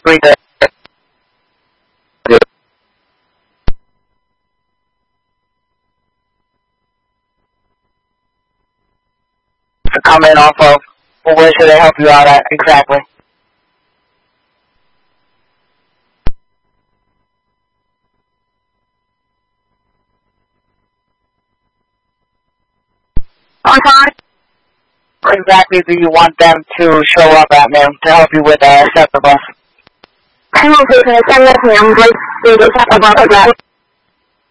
Read it. To come in off of, well, where should I help you out at exactly? I'm sorry? What exactly do you want them to show up at, ma'am, to help you with SEPTA bus? I will take it. I'm with him. They just have to bus again.